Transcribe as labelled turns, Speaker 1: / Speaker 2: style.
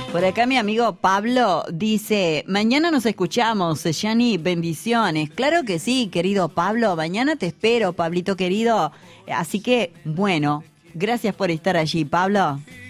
Speaker 1: Por acá mi amigo Pablo dice, mañana nos escuchamos, Yani, bendiciones. Claro que sí, querido Pablo, mañana te espero, Pablito querido. Así que, bueno, gracias por estar allí, Pablo.